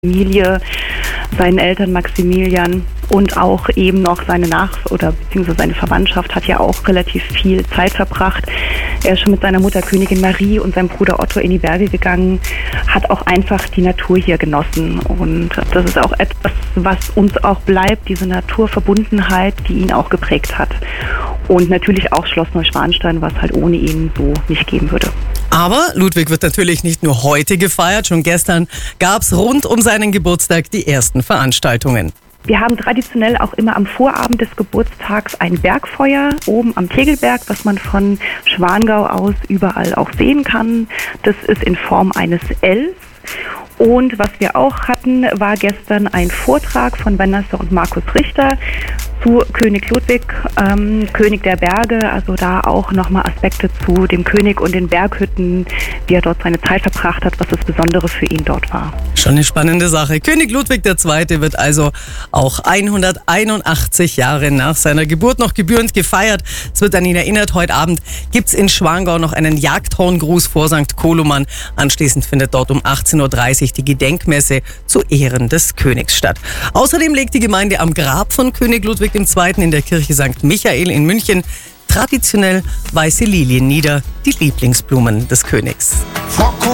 Familie, seinen Eltern Maximilian und auch eben noch seine beziehungsweise seine Verwandtschaft hat ja auch relativ viel Zeit verbracht. Er ist schon mit seiner Mutter Königin Marie und seinem Bruder Otto in die Berge gegangen, hat auch einfach die Natur hier genossen. Und das ist auch etwas, was uns auch bleibt, diese Naturverbundenheit, die ihn auch geprägt hat. Und natürlich auch Schloss Neuschwanstein, was halt ohne ihn so nicht geben würde. Aber Ludwig wird natürlich nicht nur heute gefeiert, schon gestern gab es rund um seinen Geburtstag die ersten Veranstaltungen. Wir haben traditionell auch immer am Vorabend des Geburtstags ein Bergfeuer oben am Tegelberg, was man von Schwangau aus überall auch sehen kann. Das ist in Form eines Ls. Und was wir auch hatten, war gestern ein Vortrag von Vanessa und Markus Richter zu König Ludwig, König der Berge, also da auch nochmal Aspekte zu dem König und den Berghütten, wie er dort seine Zeit verbracht hat, was das Besondere für ihn dort war. Schon eine spannende Sache. König Ludwig II. Wird also auch 181 Jahre nach seiner Geburt noch gebührend gefeiert. Es wird an ihn erinnert. Heute Abend gibt es in Schwangau noch einen Jagdhorngruß vor St. Koloman. Anschließend findet dort um 18.30 Uhr die Gedenkmesse zu Ehren des Königs statt. Außerdem legt die Gemeinde am Grab von König Ludwig II. In der Kirche St. Michael in München traditionell weiße Lilien nieder, die Lieblingsblumen des Königs.